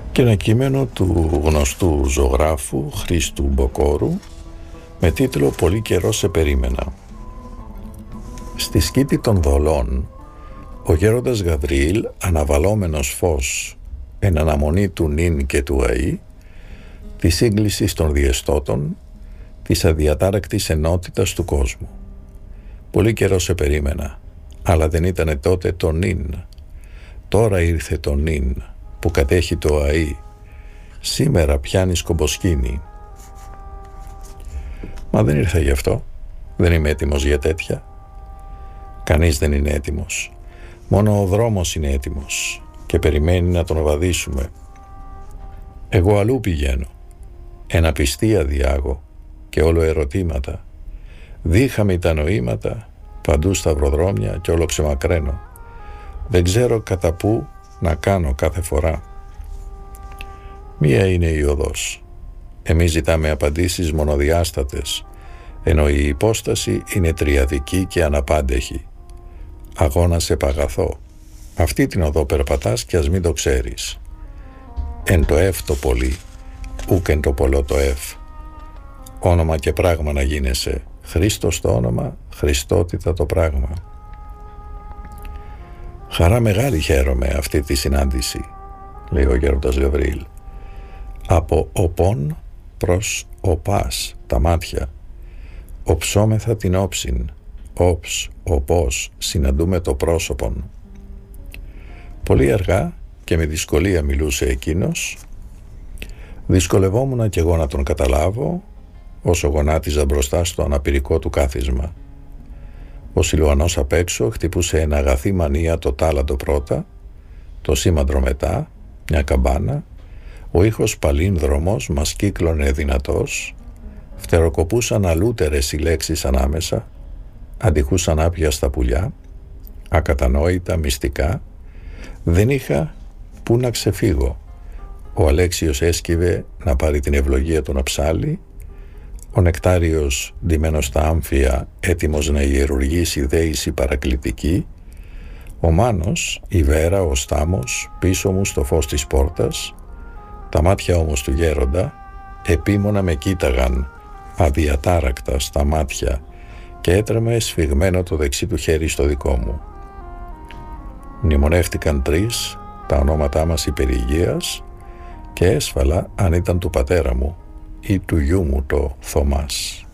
και ένα κείμενο του γνωστού ζωγράφου Χρήστου Μποκόρου με τίτλο «Πολύ καιρό σε περίμενα». Στη σκήτη των δολών, ο γέροντας Γαβριήλ, αναβαλόμενος φως εν αναμονή του νυν και του αΐ, της σύγκλησης των διεστώτων, της αδιατάρακτης ενότητας του κόσμου. Πολύ καιρό σε περίμενα, αλλά δεν ήτανε τότε το νυν. Τώρα ήρθε το νυν που κατέχει το αΐ. Σήμερα πιάνει σκομποσκήνη. Μα δεν ήρθα γι' αυτό. Δεν είμαι έτοιμος για τέτοια. Κανείς δεν είναι έτοιμος. Μόνο ο δρόμος είναι έτοιμος και περιμένει να τον βαδίσουμε. Εγώ αλλού πηγαίνω. Ένα πιστία διάγω και όλο ερωτήματα. Δίχαμη τα νοήματα, παντού σταυροδρόμια και όλο ξεμακραίνω. Δεν ξέρω κατά πού να κάνω κάθε φορά. Μία είναι η οδός. Εμείς ζητάμε απαντήσεις μονοδιάστατες, ενώ η υπόσταση είναι τριαδική και αναπάντεχη. Αγώνα σε παγαθώ. Αυτή την οδό περπατάς κι ας μην το ξέρεις. Εν το εφ το πολύ, ούκ εν το πολλό το εφ. Όνομα και πράγμα να γίνεσαι. Χρήστος το όνομα, Χριστότητα το πράγμα. Χαρά μεγάλη χαίρομαι αυτή τη συνάντηση, λέει ο γέροντας Γαβριήλ. Από οπών προς οπάς τα μάτια. Οψόμεθα την όψιν. Όψ, οπός, συναντούμε το πρόσωπον. Πολύ αργά και με δυσκολία μιλούσε εκείνος. Δυσκολευόμουν κι εγώ να τον καταλάβω, όσο γονάτιζα μπροστά στο αναπηρικό του κάθισμα. Ο Σιλουανός απ' έξω χτυπούσε ένα αγαθή μανία το τάλαντο πρώτα, το σήμαντρο μετά, μια καμπάνα, ο ήχος παλίνδρομος μας κύκλωνε δυνατός, φτεροκοπούσαν αλούτερες οι λέξεις ανάμεσα, αντιχούσαν άπιαστα πουλιά, ακατανόητα, μυστικά. Δεν είχα πού να ξεφύγω. Ο Αλέξιος έσκυβε να πάρει την ευλογία του να ψάλει, ο Νεκτάριος ντυμένος στα άμφια έτοιμος να ιερουργήσει δέηση παρακλητική, ο Μάνος, η Βέρα, ο Στάμος πίσω μου στο φως της πόρτας, τα μάτια όμως του γέροντα επίμονα με κοίταγαν αδιατάρακτα στα μάτια και έτρεμε σφιγμένο το δεξί του χέρι στο δικό μου. Μνημονεύτηκαν τρεις τα ονόματά μας υπερηγείας και έσφαλα αν ήταν του πατέρα μου ή του γιού μου το Θωμάς.